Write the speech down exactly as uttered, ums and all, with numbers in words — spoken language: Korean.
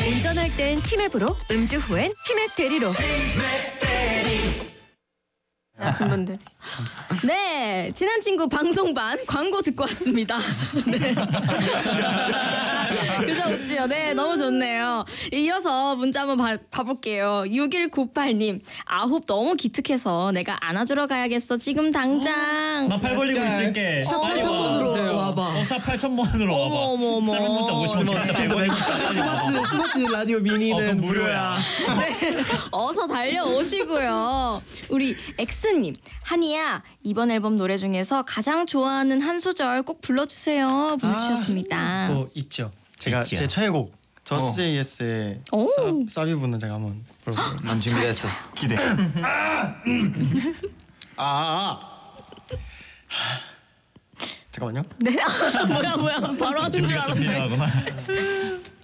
운전할 땐 티맵으로, 음주 후엔 티맵 대리로. 같은 분들. 네, 친한 친구 방송반 광고 듣고 왔습니다. 네. 그죠, 웃지요? 네, 너무 좋네요. 이어서 문자 한번 봐, 봐볼게요. 육일구팔 님, 아홉 너무 기특해서 내가 안아주러 가야겠어, 지금 당장. 나 팔 벌리고 있을게. 샵 팔천 번으로 와봐. 어, 샵 팔천 번으로 와봐. 어머, 어머, 어머. 짧은 문자 오십 원, 긴 문자 백 원이니까. 스마트 스마트 라디오 어, 미니는 그럼 무료야. 네, 어서 달려오시고요. 우리 엑스님, 한이야, 이번 앨범 노래 중에서 가장 좋아하는 한 소절 꼭 불러주세요 보내주셨습니다. 또 있죠. 제가 있지요. 제 최애곡 저스트 제이에스의 오. 사비 부분 제가 한번 불러볼게요. 난 준비됐어. 기대. 아, 아. 잠깐만요. 네, 뭐야 뭐야 바로 하는 줄 알았네. 준비하구나.